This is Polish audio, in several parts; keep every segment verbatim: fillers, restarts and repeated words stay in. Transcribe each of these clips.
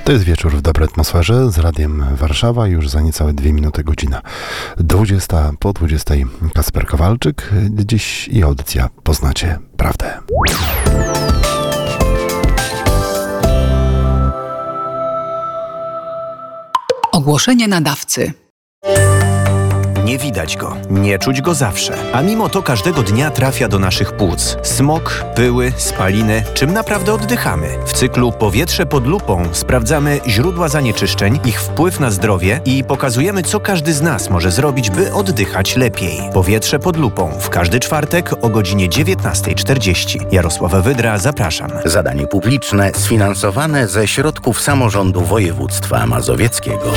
To jest wieczór w dobrej atmosferze z Radiem Warszawa. Już za niecałe dwie minuty godzina dwudziesta po dwudziestej. Kacper Kowalczyk. Dziś i audycja Poznacie Prawdę. Ogłoszenie nadawcy. Nie widać go, nie czuć go zawsze, a mimo to każdego dnia trafia do naszych płuc. Smog, pyły, spaliny, czym naprawdę oddychamy? W cyklu Powietrze pod lupą sprawdzamy źródła zanieczyszczeń, ich wpływ na zdrowie i pokazujemy, co każdy z nas może zrobić, by oddychać lepiej. Powietrze pod lupą w każdy czwartek o godzinie dziewiętnasta czterdzieści. Jarosława Wydra, zapraszam. Zadanie publiczne sfinansowane ze środków samorządu województwa mazowieckiego.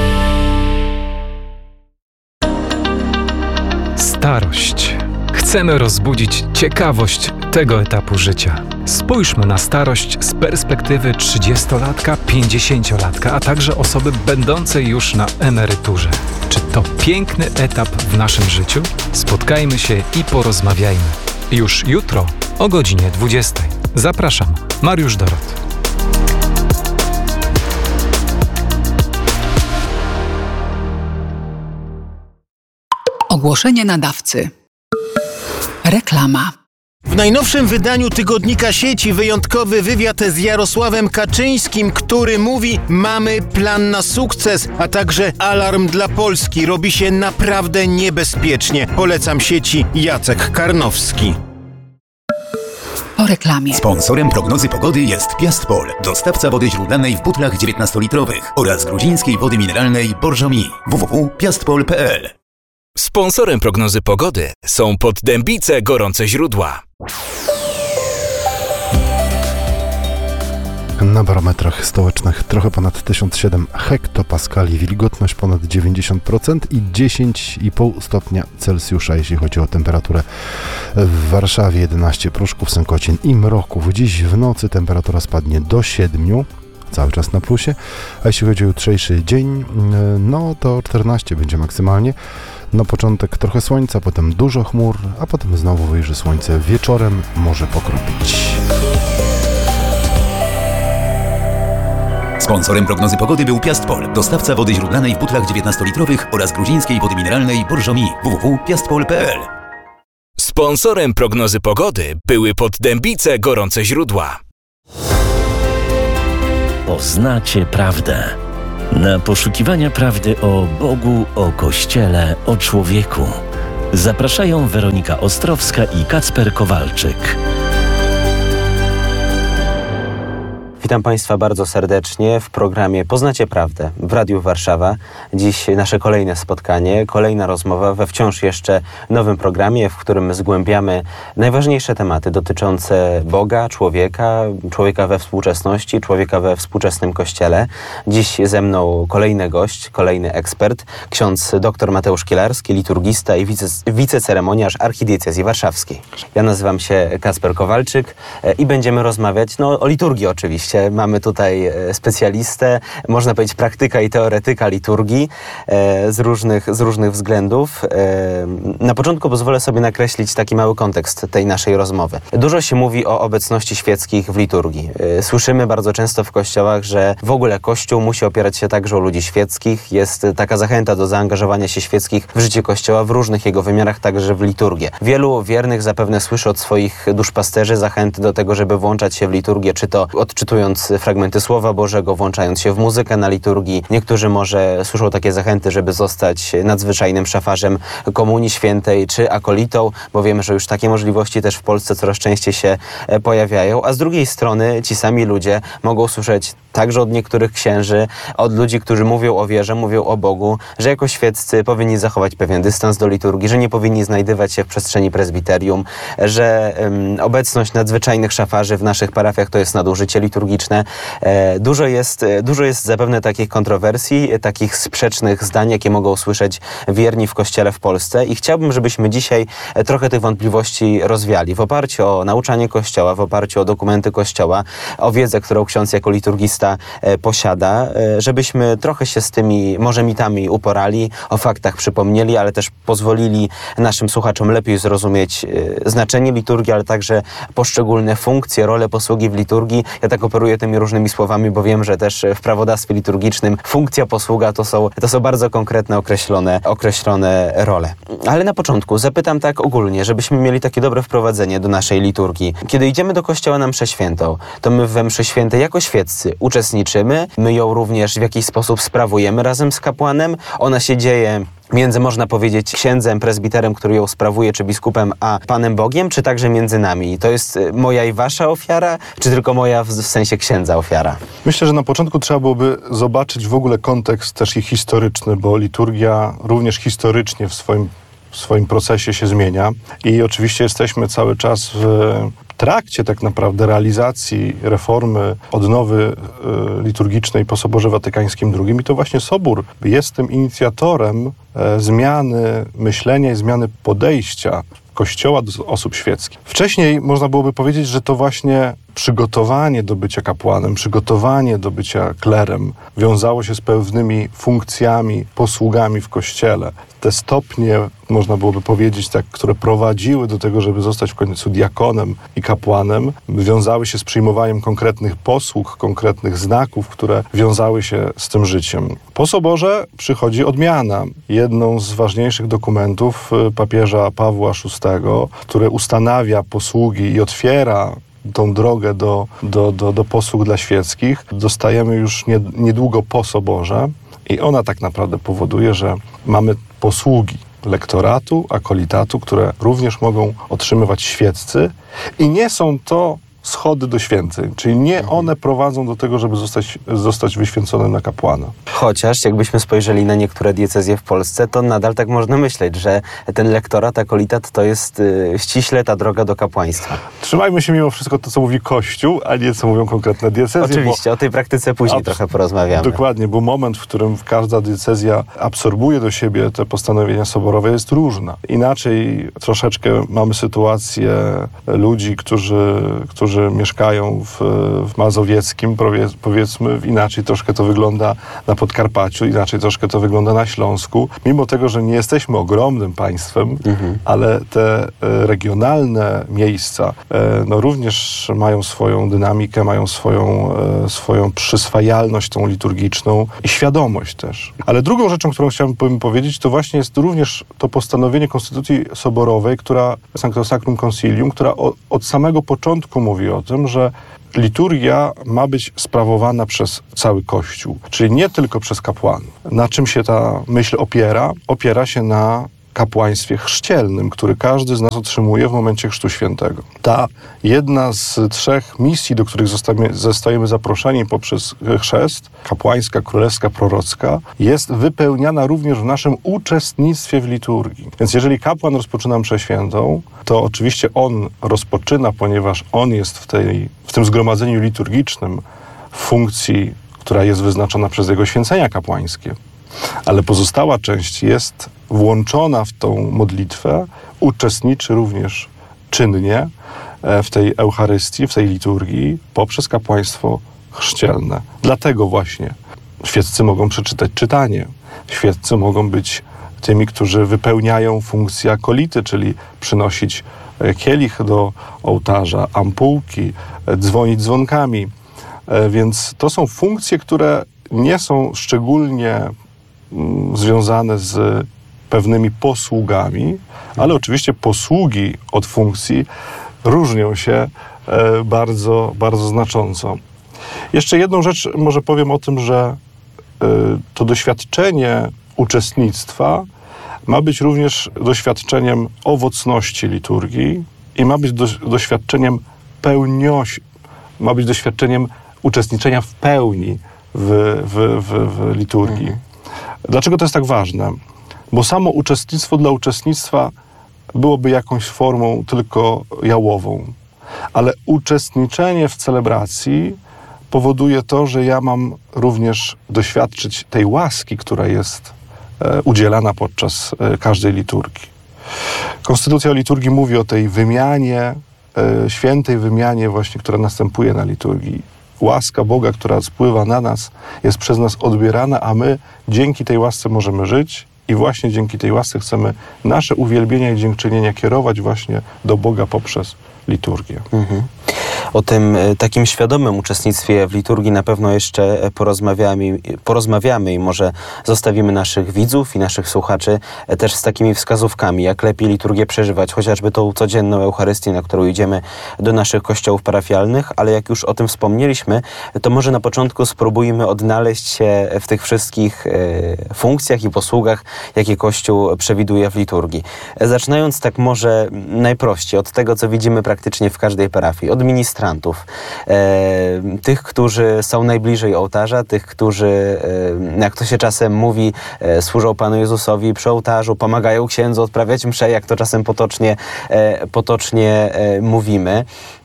Starość. Chcemy rozbudzić ciekawość tego etapu życia. Spójrzmy na starość z perspektywy trzydziestolatka, pięćdziesięciolatka, a także osoby będącej już na emeryturze. Czy to piękny etap w naszym życiu? Spotkajmy się i porozmawiajmy. Już jutro o godzinie dwudziestej. Zapraszam, Mariusz Dorot. Ogłoszenie nadawcy. Reklama. W najnowszym wydaniu tygodnika Sieci wyjątkowy wywiad z Jarosławem Kaczyńskim, który mówi: mamy plan na sukces, a także alarm dla Polski. Robi się naprawdę niebezpiecznie. Polecam Sieci. Jacek Karnowski. Po reklamie. Sponsorem prognozy pogody jest Piastpol, dostawca wody źródlanej w butlach dziewiętnastolitrowych oraz gruzińskiej wody mineralnej Borżomi. w w w kropka piastpol kropka p l. Sponsorem prognozy pogody są Poddębice Gorące Źródła. Na barometrach stołecznych trochę ponad tysiąc siedem hektopaskali, wilgotność ponad dziewięćdziesiąt procent i dziesięć i pół stopnia Celsjusza, jeśli chodzi o temperaturę. W Warszawie jedenaście, Pruszków, Sękocin i Mroków. Dziś w nocy temperatura spadnie do siedmiu, cały czas na plusie, a jeśli chodzi o jutrzejszy dzień, no to czternaście będzie maksymalnie. Na początek trochę słońca, potem dużo chmur, a potem znowu wyjrzy słońce. Wieczorem może pokropić. Sponsorem prognozy pogody był Piastpol, dostawca wody źródlanej w butlach dziewiętnastolitrowych oraz gruzińskiej wody mineralnej Borżomi. w w w kropka piastpol kropka p l. Sponsorem prognozy pogody były Poddębice Gorące Źródła. Poznacie prawdę. Na poszukiwania prawdy o Bogu, o Kościele, o człowieku zapraszają Weronika Ostrowska i Kacper Kowalczyk. Witam Państwa bardzo serdecznie w programie Poznacie Prawdę w Radiu Warszawa. Dziś nasze kolejne spotkanie, kolejna rozmowa we wciąż jeszcze nowym programie, w którym zgłębiamy najważniejsze tematy dotyczące Boga, człowieka, człowieka we współczesności, człowieka we współczesnym Kościele. Dziś ze mną kolejny gość, kolejny ekspert, ksiądz dr Mateusz Kielarski, liturgista i wice, wiceceremoniarz archidiecezji warszawskiej. Ja nazywam się Kacper Kowalczyk i będziemy rozmawiać no, o liturgii oczywiście. Mamy tutaj specjalistę, można powiedzieć praktyka i teoretyka liturgii e, z, różnych, z różnych względów. E, na początku pozwolę sobie nakreślić taki mały kontekst tej naszej rozmowy. Dużo się mówi o obecności świeckich w liturgii. E, słyszymy bardzo często w kościołach, że w ogóle Kościół musi opierać się także o ludzi świeckich. Jest taka zachęta do zaangażowania się świeckich w życie Kościoła w różnych jego wymiarach, także w liturgię. Wielu wiernych zapewne słyszy od swoich duszpasterzy zachęty do tego, żeby włączać się w liturgię, czy to odczytując fragmenty Słowa Bożego, włączając się w muzykę na liturgii. Niektórzy może słyszą takie zachęty, żeby zostać nadzwyczajnym szafarzem Komunii Świętej czy akolitą, bo wiemy, że już takie możliwości też w Polsce coraz częściej się pojawiają, a z drugiej strony ci sami ludzie mogą słyszeć także od niektórych księży, od ludzi, którzy mówią o wierze, mówią o Bogu, że jako świeccy powinni zachować pewien dystans do liturgii, że nie powinni znajdywać się w przestrzeni prezbiterium, że um, obecność nadzwyczajnych szafarzy w naszych parafiach to jest nadużycie liturgiczne. E, dużo jest, dużo jest zapewne takich kontrowersji, takich sprzecznych zdań, jakie mogą słyszeć wierni w Kościele w Polsce i chciałbym, żebyśmy dzisiaj trochę tych wątpliwości rozwiali w oparciu o nauczanie Kościoła, w oparciu o dokumenty Kościoła, o wiedzę, którą ksiądz jako liturgista katechiza e, posiada, e, żebyśmy trochę się z tymi może mitami uporali, o faktach przypomnieli, ale też pozwolili naszym słuchaczom lepiej zrozumieć e, znaczenie liturgii, ale także poszczególne funkcje, role posługi w liturgii. Ja tak operuję tymi różnymi słowami, bo wiem, że też w prawodawstwie liturgicznym funkcja, posługa to są, to są bardzo konkretne, określone, określone role. Ale na początku zapytam tak ogólnie, żebyśmy mieli takie dobre wprowadzenie do naszej liturgii. Kiedy idziemy do kościoła na mszę świętą, to my we mszy świętej jako świeccy uczestniczymy, my ją również w jakiś sposób sprawujemy razem z kapłanem. Ona się dzieje między, można powiedzieć, księdzem, prezbiterem, który ją sprawuje, czy biskupem, a Panem Bogiem, czy także między nami? To jest moja i wasza ofiara, czy tylko moja w sensie księdza ofiara? Myślę, że na początku trzeba byłoby zobaczyć w ogóle kontekst też i historyczny, bo liturgia również historycznie w swoim, w swoim procesie się zmienia i oczywiście jesteśmy cały czas w trakcie tak naprawdę realizacji reformy odnowy y, liturgicznej po Soborze Watykańskim drugim i to właśnie Sobór jest tym inicjatorem e, zmiany myślenia i zmiany podejścia Kościoła do osób świeckich. Wcześniej można byłoby powiedzieć, że to właśnie przygotowanie do bycia kapłanem, przygotowanie do bycia klerem wiązało się z pewnymi funkcjami, posługami w Kościele. Te stopnie, można byłoby powiedzieć, tak, które prowadziły do tego, żeby zostać w końcu diakonem i kapłanem, wiązały się z przyjmowaniem konkretnych posług, konkretnych znaków, które wiązały się z tym życiem. Po Soborze przychodzi odmiana. Jedną z ważniejszych dokumentów papieża Pawła szóstego, które ustanawia posługi i otwiera tą drogę do, do, do, do posług dla świeckich, dostajemy już nie, niedługo po Soborze i ona tak naprawdę powoduje, że mamy posługi lektoratu, akolitatu, które również mogą otrzymywać świeccy i nie są to schody do święceń, czyli nie one prowadzą do tego, żeby zostać, zostać wyświęconym na kapłana. Chociaż jakbyśmy spojrzeli na niektóre diecezje w Polsce, to nadal tak można myśleć, że ten lektorat, akolitat to jest y, ściśle ta droga do kapłaństwa. Trzymajmy się mimo wszystko to, co mówi Kościół, a nie co mówią konkretne diecezje. Oczywiście, bo... o tej praktyce później trochę porozmawiamy. Dokładnie, bo moment, w którym każda diecezja absorbuje do siebie te postanowienia soborowe, jest różna. Inaczej troszeczkę mamy sytuację ludzi, którzy, którzy mieszkają w, w Mazowieckim, powiedzmy, inaczej troszkę to wygląda na Podkarpaciu, inaczej troszkę to wygląda na Śląsku. Mimo tego, że nie jesteśmy ogromnym państwem, mhm. ale te regionalne miejsca no, również mają swoją dynamikę, mają swoją, swoją przyswajalność tą liturgiczną i świadomość też. Ale drugą rzeczą, którą chciałbym powiedzieć, to właśnie jest również to postanowienie Konstytucji Soborowej, która, Sancto Sacrum Concilium, która o, od samego początku mówi o tym, że liturgia ma być sprawowana przez cały Kościół, czyli nie tylko przez kapłanów. Na czym się ta myśl opiera? Opiera się na kapłaństwie chrzcielnym, który każdy z nas otrzymuje w momencie Chrztu Świętego. Ta jedna z trzech misji, do których zostajemy, zostajemy zaproszeni poprzez chrzest, kapłańska, królewska, prorocka, jest wypełniana również w naszym uczestnictwie w liturgii. Więc jeżeli kapłan rozpoczyna mszę świętą, to oczywiście on rozpoczyna, ponieważ on jest w, tej, w tym zgromadzeniu liturgicznym w funkcji, która jest wyznaczona przez jego święcenia kapłańskie. Ale pozostała część jest włączona w tą modlitwę, uczestniczy również czynnie w tej Eucharystii, w tej liturgii poprzez kapłaństwo chrzcielne. Dlatego właśnie świeccy mogą przeczytać czytanie. Świeccy mogą być tymi, którzy wypełniają funkcję akolity, czyli przynosić kielich do ołtarza, ampułki, dzwonić dzwonkami. Więc to są funkcje, które nie są szczególnie związane z pewnymi posługami, ale oczywiście posługi od funkcji różnią się bardzo, bardzo znacząco. Jeszcze jedną rzecz może powiem o tym, że to doświadczenie uczestnictwa ma być również doświadczeniem owocności liturgii i ma być do, doświadczeniem pełniości, ma być doświadczeniem uczestniczenia w pełni w, w, w, w liturgii. Mhm. Dlaczego to jest tak ważne? Bo samo uczestnictwo dla uczestnictwa byłoby jakąś formą tylko jałową. Ale uczestniczenie w celebracji powoduje to, że ja mam również doświadczyć tej łaski, która jest e, udzielana podczas e, każdej liturgii. Konstytucja o liturgii mówi o tej wymianie, e, świętej wymianie właśnie, która następuje na liturgii. łaska Boga, która spływa na nas, jest przez nas odbierana, a my dzięki tej łasce możemy żyć i właśnie dzięki tej łasce chcemy nasze uwielbienia i dziękczynienia kierować właśnie do Boga poprzez liturgię. Mhm. O tym e, takim świadomym uczestnictwie w liturgii na pewno jeszcze porozmawiamy, porozmawiamy i może zostawimy naszych widzów i naszych słuchaczy e, też z takimi wskazówkami, jak lepiej liturgię przeżywać, chociażby tą codzienną Eucharystię, na którą idziemy do naszych kościołów parafialnych, ale jak już o tym wspomnieliśmy, to może na początku spróbujmy odnaleźć się w tych wszystkich e, funkcjach i posługach, jakie Kościół przewiduje w liturgii. E, zaczynając tak może najprościej, od tego, co widzimy praktycznie w każdej parafii, od ministrantów, e, tych, którzy są najbliżej ołtarza, tych, którzy, e, jak to się czasem mówi, e, służą Panu Jezusowi przy ołtarzu, pomagają księdzu odprawiać mszę, jak to czasem potocznie, e, potocznie e, mówimy.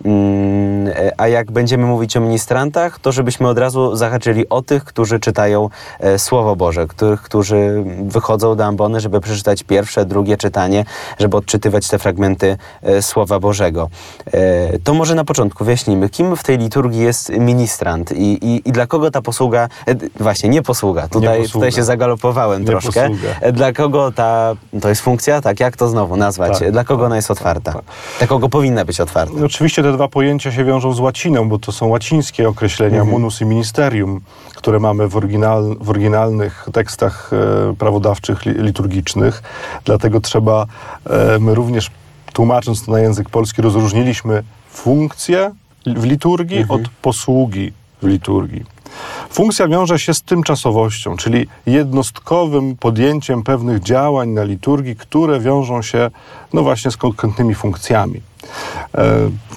Mm, e, a jak będziemy mówić o ministrantach, to żebyśmy od razu zahaczyli o tych, którzy czytają e, Słowo Boże, których, którzy wychodzą do ambony, żeby przeczytać pierwsze, drugie czytanie, żeby odczytywać te fragmenty e, Słowa Bożego. E, to może na początku wyjaśnijmy, kim w tej liturgii jest ministrant i, i, i dla kogo ta posługa, e, właśnie nie posługa, tutaj, nie posługa. tutaj się zagalopowałem nie troszkę. Posługa. E, dla kogo ta, to jest funkcja, tak, jak to znowu nazwać, Tak, dla kogo tak, ona jest otwarta, tak. dla kogo powinna być otwarta. No, oczywiście te dwa pojęcia się wiążą z łaciną, bo to są łacińskie określenia, Mhm. munus i ministerium, które mamy w, oryginal, w oryginalnych tekstach e, prawodawczych, li, liturgicznych. Dlatego trzeba, e, my również tłumacząc to na język polski, rozróżniliśmy funkcję w liturgii Mhm. od posługi w liturgii. Funkcja wiąże się z tymczasowością, czyli jednostkowym podjęciem pewnych działań na liturgii, które wiążą się no właśnie z konkretnymi funkcjami. E,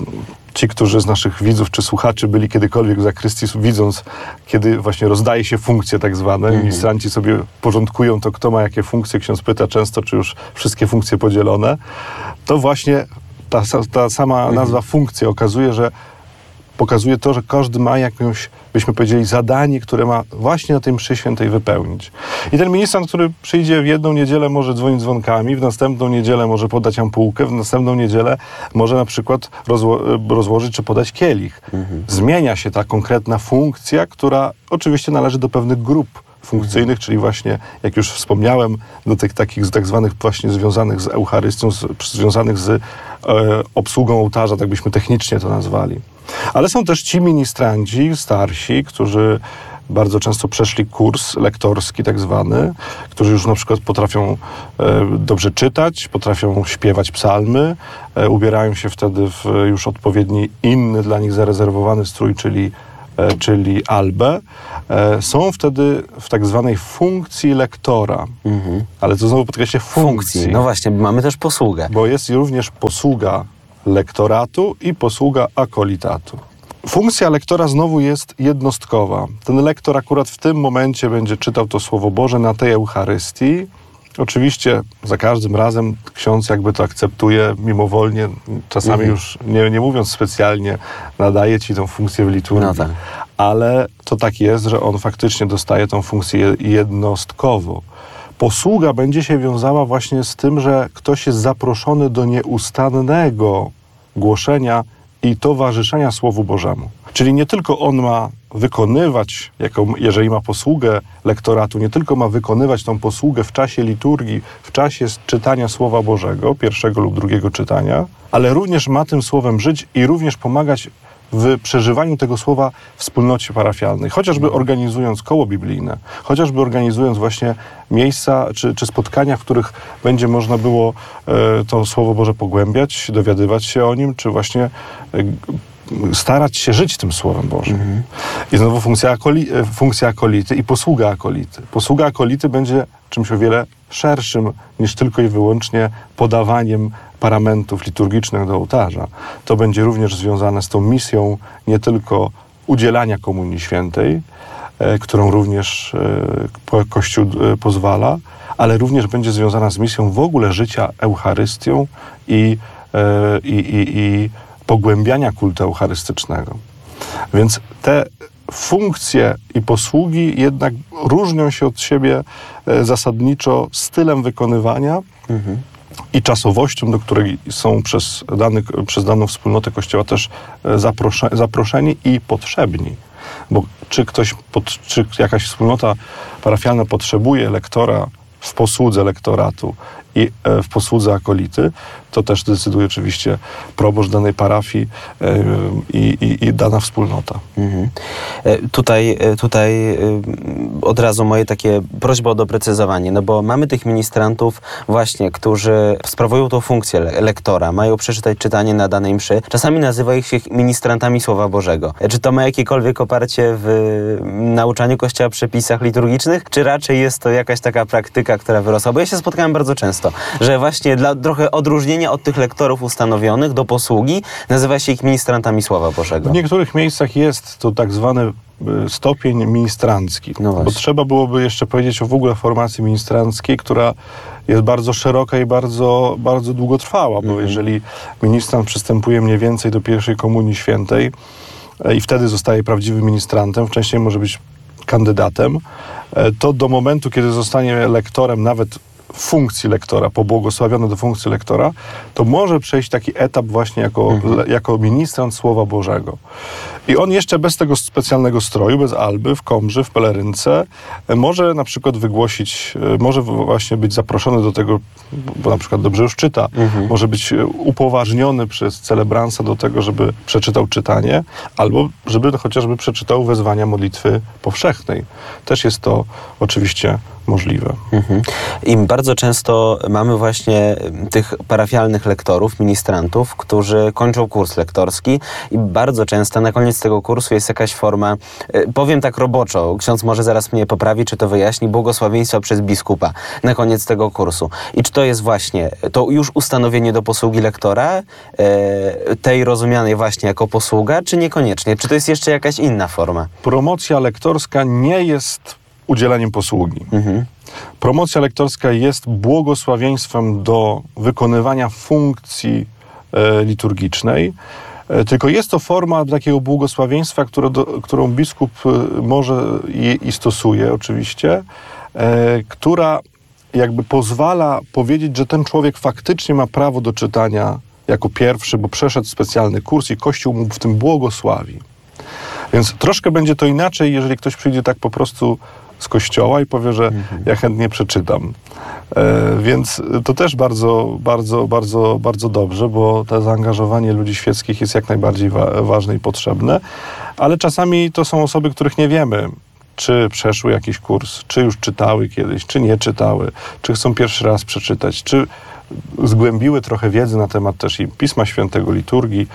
Ci, którzy z naszych widzów czy słuchaczy byli kiedykolwiek w zakrystii, widząc, kiedy właśnie rozdaje się funkcje tak zwane, Mhm. ministranci sobie porządkują to, kto ma jakie funkcje, ksiądz pyta często, czy już wszystkie funkcje podzielone, to właśnie ta, ta sama Mhm. nazwa funkcja okazuje, że pokazuje to, że każdy ma jakąś, byśmy powiedzieli, zadanie, które ma właśnie na tej mszy świętej wypełnić. I ten ministrant, który przyjdzie w jedną niedzielę, może dzwonić dzwonkami, w następną niedzielę może podać ampułkę, w następną niedzielę może na przykład rozło- rozłożyć czy podać kielich. Mhm. Zmienia się ta konkretna funkcja, która oczywiście należy do pewnych grup funkcyjnych, czyli właśnie, jak już wspomniałem, do tych takich tak zwanych właśnie związanych z Eucharystią, z, związanych z e, obsługą ołtarza, tak byśmy technicznie to nazwali. Ale są też ci ministranci starsi, którzy bardzo często przeszli kurs lektorski tak zwany, którzy już na przykład potrafią e, dobrze czytać, potrafią śpiewać psalmy, e, ubierają się wtedy w już odpowiedni inny dla nich zarezerwowany strój, czyli E, czyli albę, e, są wtedy w tak zwanej funkcji lektora. Mhm. Ale to znowu podkreślę funkcji. Funkcji. No właśnie, mamy też posługę. Bo jest również posługa lektoratu i posługa akolitatu. Funkcja lektora znowu jest jednostkowa. Ten lektor akurat w tym momencie będzie czytał to Słowo Boże na tej Eucharystii. Oczywiście za każdym razem ksiądz jakby to akceptuje mimowolnie, czasami Mhm. już nie, nie mówiąc specjalnie, nadaje ci tą funkcję w liturgii. No tak. Ale to tak jest, że on faktycznie dostaje tą funkcję jednostkowo. Posługa będzie się wiązała właśnie z tym, że ktoś jest zaproszony do nieustannego głoszenia i towarzyszenia Słowu Bożemu. Czyli nie tylko on ma wykonywać, jako, jeżeli ma posługę lektoratu, nie tylko ma wykonywać tą posługę w czasie liturgii, w czasie czytania Słowa Bożego, pierwszego lub drugiego czytania, ale również ma tym Słowem żyć i również pomagać w przeżywaniu tego słowa w wspólnocie parafialnej, chociażby organizując koło biblijne, chociażby organizując właśnie miejsca czy, czy spotkania, w których będzie można było e, to Słowo Boże pogłębiać, dowiadywać się o nim, czy właśnie e, starać się żyć tym Słowem Bożym. Mhm. I znowu funkcja, akoli, funkcja akolity i posługa akolity. Posługa akolity będzie czymś o wiele szerszym niż tylko i wyłącznie podawaniem paramentów liturgicznych do ołtarza. To będzie również związane z tą misją nie tylko udzielania Komunii Świętej, e, którą również e, Kościół e, pozwala, ale również będzie związana z misją w ogóle życia Eucharystią i, e, i, i, i pogłębiania kultu eucharystycznego. Więc te funkcje i posługi jednak różnią się od siebie e, zasadniczo stylem wykonywania, mhm. i czasowością, do której są przez, dany, przez daną wspólnotę Kościoła też zaprosze, zaproszeni i potrzebni. Bo czy ktoś, pod, czy jakaś wspólnota parafialna potrzebuje lektora w posłudze lektoratu i w posłudze akolity, to też decyduje oczywiście proboszcz danej parafii i, i, i dana wspólnota. Mhm. Tutaj, tutaj od razu moje takie prośba o doprecyzowanie, no bo mamy tych ministrantów właśnie, którzy sprawują tą funkcję lektora, mają przeczytać czytanie na danej mszy. Czasami nazywa ich się ministrantami Słowa Bożego. Czy to ma jakiekolwiek oparcie w nauczaniu Kościoła, przepisach liturgicznych, czy raczej jest to jakaś taka praktyka, która wyrosła? Bo ja się spotkałem bardzo często, że właśnie dla trochę odróżnienia od tych lektorów ustanowionych do posługi nazywa się ich ministrantami Słowa Bożego. W niektórych miejscach jest to tak zwany stopień ministrancki, no bo trzeba byłoby jeszcze powiedzieć o w ogóle formacji ministranckiej, która jest bardzo szeroka i bardzo, bardzo długotrwała, bo mhm. jeżeli ministrant przystępuje mniej więcej do pierwszej komunii świętej i wtedy zostaje prawdziwym ministrantem, wcześniej może być kandydatem, to do momentu, kiedy zostanie lektorem, nawet funkcji lektora, pobłogosławiony do funkcji lektora, to może przejść taki etap właśnie jako, mhm. le, jako ministrant Słowa Bożego. I on jeszcze bez tego specjalnego stroju, bez alby, w komrze, w pelerynce, może na przykład wygłosić, może właśnie być zaproszony do tego, bo na przykład dobrze już czyta, mhm. może być upoważniony przez celebransa do tego, żeby przeczytał czytanie, albo żeby chociażby przeczytał wezwania modlitwy powszechnej. Też jest to oczywiście możliwe. Mhm. I bardzo często mamy właśnie tych parafialnych lektorów, ministrantów, którzy kończą kurs lektorski i bardzo często na koniec tego kursu jest jakaś forma, powiem tak roboczo, ksiądz może zaraz mnie poprawi, czy to wyjaśni, błogosławieństwa przez biskupa na koniec tego kursu. I czy to jest właśnie to już ustanowienie do posługi lektora, e, tej rozumianej właśnie jako posługa, czy niekoniecznie? Czy to jest jeszcze jakaś inna forma? Promocja lektorska nie jest udzieleniem posługi. Mhm. Promocja lektorska jest błogosławieństwem do wykonywania funkcji e, liturgicznej, e, tylko jest to forma takiego błogosławieństwa, które do, którą biskup e, może i, i stosuje oczywiście, e, która jakby pozwala powiedzieć, że ten człowiek faktycznie ma prawo do czytania jako pierwszy, bo przeszedł specjalny kurs i Kościół mu w tym błogosławi. Więc troszkę będzie to inaczej, jeżeli ktoś przyjdzie tak po prostu z kościoła i powie, że mhm. ja chętnie przeczytam. E, więc to też bardzo, bardzo, bardzo, bardzo dobrze, bo to zaangażowanie ludzi świeckich jest jak najbardziej wa- ważne i potrzebne, ale czasami to są osoby, których nie wiemy, czy przeszły jakiś kurs, czy już czytały kiedyś, czy nie czytały, czy chcą pierwszy raz przeczytać, czy zgłębiły trochę wiedzy na temat też i Pisma Świętego, liturgii.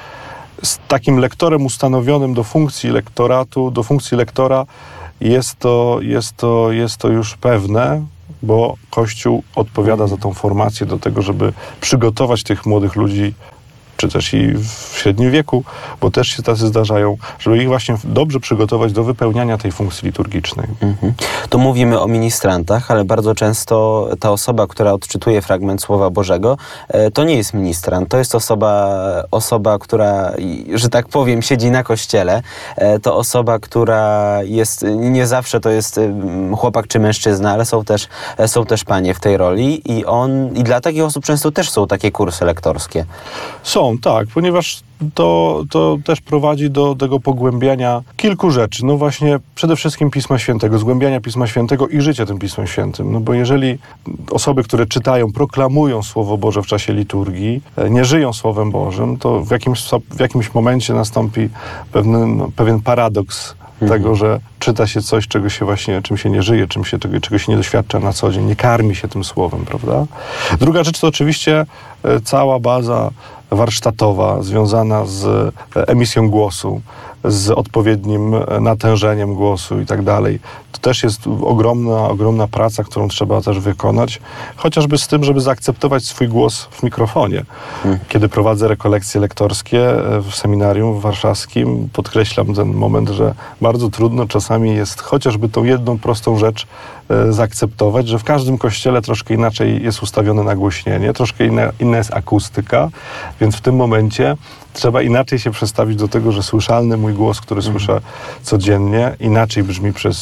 Z takim lektorem ustanowionym do funkcji lektoratu, do funkcji lektora jest to, jest to, jest to już pewne, bo Kościół odpowiada za tą formację do tego, żeby przygotować tych młodych ludzi, czy też i w średnim wieku, bo też się tacy zdarzają, żeby ich właśnie dobrze przygotować do wypełniania tej funkcji liturgicznej. Mhm. Tu mówimy o ministrantach, ale bardzo często ta osoba, która odczytuje fragment Słowa Bożego, to nie jest ministrant, to jest osoba, osoba, która, że tak powiem, siedzi na kościele. To osoba, która jest, nie zawsze to jest chłopak czy mężczyzna, ale są też, są też panie w tej roli i on, i dla takich osób często też są takie kursy lektorskie. Są, tak, ponieważ to, to też prowadzi do tego pogłębiania kilku rzeczy. No właśnie przede wszystkim Pisma Świętego, zgłębiania Pisma Świętego i życia tym Pismem Świętym. No bo jeżeli osoby, które czytają, proklamują Słowo Boże w czasie liturgii, nie żyją Słowem Bożym, to w jakimś, w jakimś momencie nastąpi pewny, no, pewien paradoks mhm. tego, że czyta się coś, czego się właśnie, czym się nie żyje, czym się, czego, czego się nie doświadcza na co dzień, nie karmi się tym Słowem, prawda? Druga rzecz to oczywiście cała baza warsztatowa związana z emisją głosu, z odpowiednim natężeniem głosu i tak dalej. To też jest ogromna, ogromna praca, którą trzeba też wykonać, chociażby z tym, żeby zaakceptować swój głos w mikrofonie. Hmm. Kiedy prowadzę rekolekcje lektorskie w seminarium warszawskim, podkreślam ten moment, że bardzo trudno czasami jest chociażby tą jedną prostą rzecz e, zaakceptować, że w każdym kościele troszkę inaczej jest ustawione nagłośnienie, troszkę inna, inna jest akustyka, więc w tym momencie trzeba inaczej się przestawić do tego, że słyszalny mój głos, który słyszę codziennie, inaczej brzmi przez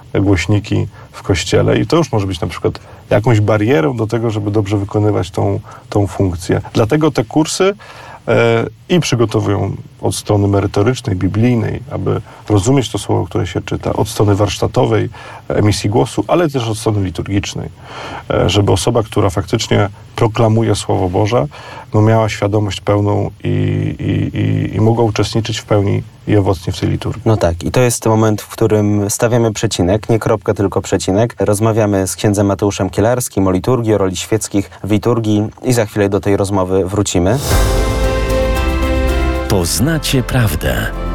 głośniki w kościele i to już może być na przykład jakąś barierą do tego, żeby dobrze wykonywać tą, tą funkcję. Dlatego te kursy e, i przygotowują od strony merytorycznej, biblijnej, aby rozumieć to słowo, które się czyta, od strony warsztatowej, emisji głosu, ale też od strony liturgicznej, e, żeby osoba, która faktycznie proklamuje Słowo Boże, no miała świadomość pełną i, i, i, i mogła uczestniczyć w pełni i owocnie w tej liturgii. No tak, i to jest moment, w którym stawiamy przecinek, nie kropkę, tylko przecinek. Rozmawiamy z księdzem Mateuszem Kielarskim o liturgii, o roli świeckich w liturgii i za chwilę do tej rozmowy wrócimy. Poznacie prawdę.